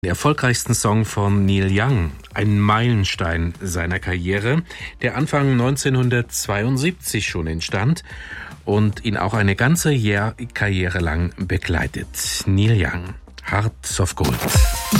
Den erfolgreichsten Song von Neil Young, ein Meilenstein seiner Karriere, der Anfang 1972 schon entstand und ihn auch eine ganze Karriere lang begleitet. Neil Young, Heart of Gold.